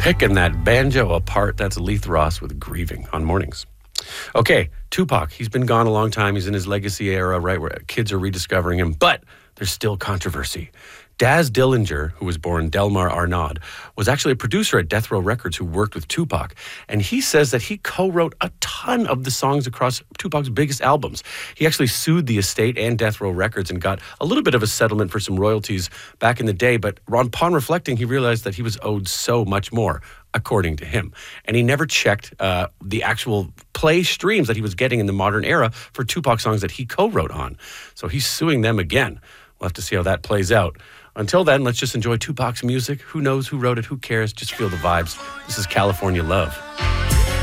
Picking that banjo apart. That's Leith Ross with Grieving on Mornings. Okay, Tupac, he's been gone a long time. He's in his legacy era, right, where kids are rediscovering him, but there's still controversy. Daz Dillinger, who was born Delmar Arnaud, was actually a producer at Death Row Records who worked with Tupac. And he says that he co-wrote a ton of the songs across Tupac's biggest albums. He actually sued the estate and Death Row Records and got a little bit of a settlement for some royalties back in the day. But upon reflecting, he realized that he was owed so much more, according to him. And he never checked the actual play streams that he was getting in the modern era for Tupac songs that he co-wrote on. So he's suing them again. We'll have to see how that plays out. Until then, let's just enjoy Tupac's music. Who knows who wrote it? Who cares? Just feel the vibes. This is California Love.